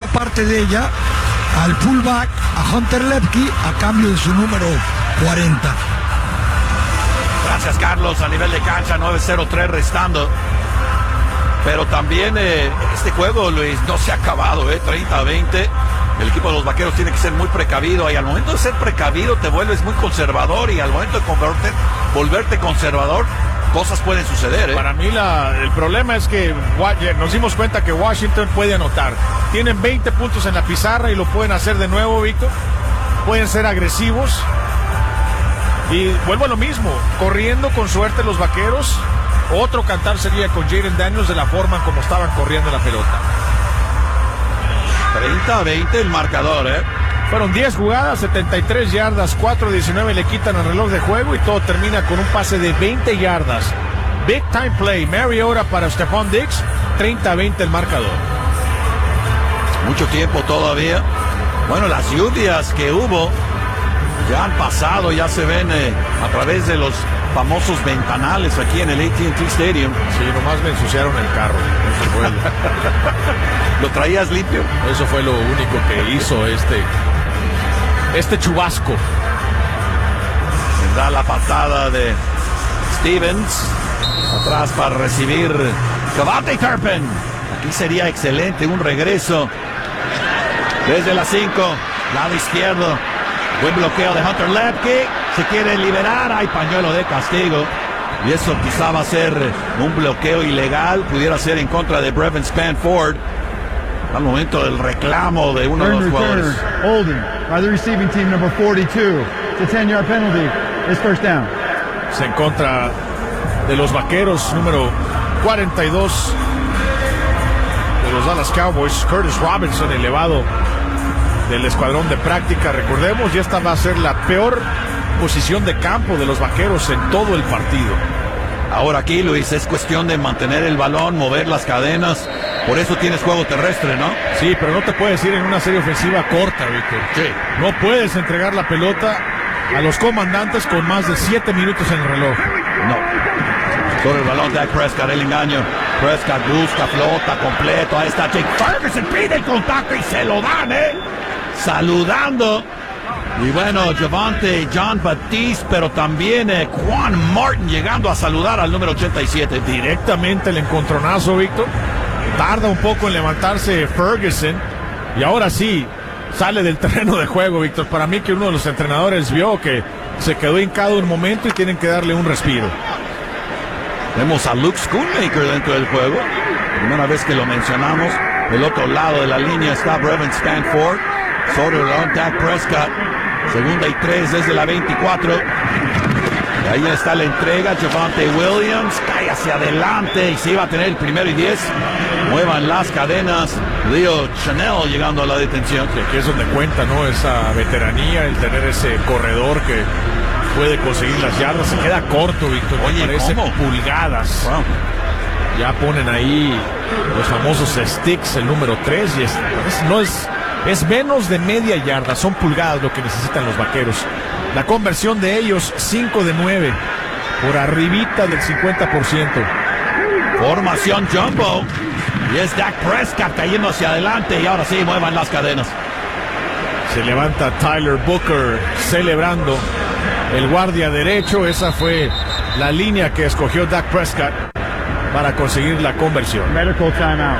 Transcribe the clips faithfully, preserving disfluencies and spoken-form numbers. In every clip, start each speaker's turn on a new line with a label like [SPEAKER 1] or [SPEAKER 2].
[SPEAKER 1] parte de ella al fullback, a Hunter Lepke, a cambio de su número cuarenta.
[SPEAKER 2] Gracias, Carlos. A nivel de cancha, nueve cero tres restando. Pero también eh, este juego, Luis, no se ha acabado, ¿eh? treinta a veinte. El equipo de los Vaqueros tiene que ser muy precavido. Y al momento de ser precavido te vuelves muy conservador. Y al momento de convertir, volverte conservador, cosas pueden suceder, ¿eh?
[SPEAKER 3] Para mí la, el problema es que nos dimos cuenta que Washington puede anotar. Tienen veinte puntos en la pizarra y lo pueden hacer de nuevo, Víctor. Pueden ser agresivos. Y vuelvo a lo mismo, corriendo con suerte los Vaqueros. Otro cantar sería con Jaden Daniels de la forma como estaban corriendo la pelota.
[SPEAKER 2] treinta a veinte el marcador, ¿eh?
[SPEAKER 3] Fueron diez jugadas, setenta y tres yardas, cuatro diecinueve le quitan el reloj de juego y todo termina con un pase de veinte yardas. Big time play, Mariota para Stephon Diggs, treinta a veinte el marcador.
[SPEAKER 2] Mucho tiempo todavía. Bueno, las lluvias que hubo ya han pasado, ya se ven eh, a través de los famosos ventanales aquí en el A T and T Stadium.
[SPEAKER 3] Sí, nomás me ensuciaron el carro. Eso fue el...
[SPEAKER 2] ¿Lo traías limpio?
[SPEAKER 3] Eso fue lo único que hizo este este chubasco.
[SPEAKER 2] Da la patada de Stevens. Atrás para recibir KaVontae Turpin. Aquí sería excelente un regreso desde las cinco, lado izquierdo. Buen bloqueo de Hunter Lepke. Se quiere liberar. Hay pañuelo de castigo. Y eso quizá va a ser un bloqueo ilegal. Pudiera ser en contra de Brevin Spanford. Al momento del reclamo de uno de los jugadores.
[SPEAKER 4] Holding by the receiving team number forty-two. It's a ten-yard penalty. It's first down.
[SPEAKER 3] Es en contra de los Vaqueros, número cuarenta y dos de los Dallas Cowboys. Curtis Robinson, elevado del escuadrón de práctica. Recordemos, ya esta va a ser la peor posición de campo de los Vaqueros en todo el partido.
[SPEAKER 2] Ahora aquí, Luis, es cuestión de mantener el balón, mover las cadenas. Por eso tienes juego terrestre, ¿no?
[SPEAKER 3] Sí, pero no te puedes ir en una serie ofensiva corta, Víctor.
[SPEAKER 2] Sí.
[SPEAKER 3] No puedes entregar la pelota a los comandantes con más de siete minutos en el reloj.
[SPEAKER 2] No. Sobre el balón, Dak Prescott, el engaño. Prescott busca, flota, completo. Ahí está Jake Ferguson, pide el contacto y se lo dan, ¿eh? Saludando. Y bueno, Javonte, John Batiste, pero también eh, Juan Martin llegando a saludar al número ochenta y siete.
[SPEAKER 3] Directamente el encontronazo, Víctor. Tarda un poco en levantarse Ferguson. Y ahora sí, sale del terreno de juego, Víctor. Para mí que uno de los entrenadores vio que se quedó hincado un momento y tienen que darle un respiro.
[SPEAKER 2] Vemos a Luke Schoonmaker dentro del juego. Primera vez que lo mencionamos. Del otro lado de la línea está Brevin Spanford. Sobre el balón, Dak Prescott. Segunda y tres desde la veinticuatro. Y ahí está la entrega. Javonte Williams cae hacia adelante y se iba a tener el primero y diez. Muevan las cadenas. Leo Chanel llegando a la detención.
[SPEAKER 3] Sí, aquí es donde cuenta, ¿no? Esa veteranía, el tener ese corredor que puede conseguir las yardas. Se queda corto, Víctor.
[SPEAKER 2] Oye,
[SPEAKER 3] parece
[SPEAKER 2] ¿cómo?
[SPEAKER 3] Pulgadas.
[SPEAKER 2] Wow.
[SPEAKER 3] Ya ponen ahí los famosos sticks, el número tres. Y es, es, no es, es menos de media yarda. Son pulgadas lo que necesitan los Vaqueros. La conversión de ellos, cinco de nueve. Por arribita del cincuenta por ciento.
[SPEAKER 2] Formación jumbo. Y es Dak Prescott cayendo hacia adelante. Y ahora sí, muevan las cadenas.
[SPEAKER 3] Se levanta Tyler Booker celebrando. El guardia derecho. Esa fue la línea que escogió Dak Prescott para conseguir la conversión.
[SPEAKER 4] Medical timeout.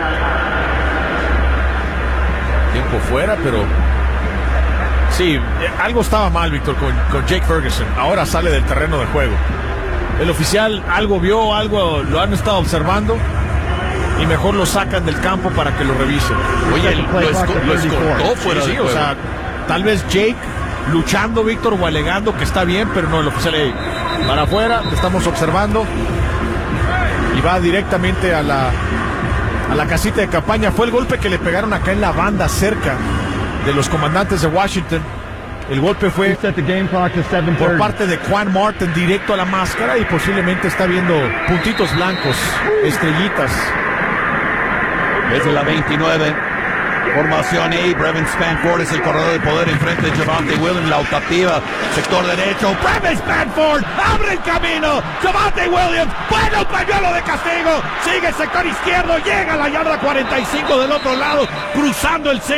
[SPEAKER 3] Tiempo fuera, pero sí, algo estaba mal, Víctor, con, con Jake Ferguson. Ahora sale del terreno de juego. El oficial algo vio, algo lo han estado observando y mejor lo sacan del campo para que lo revisen.
[SPEAKER 2] Oye, lo, esco lo escoltó fuera
[SPEAKER 3] sí,
[SPEAKER 2] de
[SPEAKER 3] sí,
[SPEAKER 2] juego.
[SPEAKER 3] O sea, tal vez Jake luchando, Víctor, o alegando que está bien, pero no, el oficial hey, para afuera, te estamos observando. Y va directamente a la a la casita de campaña. Fue el golpe que le pegaron acá en la banda cerca de los comandantes de Washington. El golpe fue por parte de Juan Martin directo a la máscara y posiblemente está viendo puntitos blancos, estrellitas.
[SPEAKER 2] Desde la veintinueve, formación y Brevin Spanford es el corredor de poder enfrente de Javonte Williams, la optativa, sector derecho, Brevin Spanford abre el camino, Javonte Williams, bueno, pañuelo de castigo, sigue el sector izquierdo, llega a la yarda cuarenta y cinco del otro lado, cruzando el centro.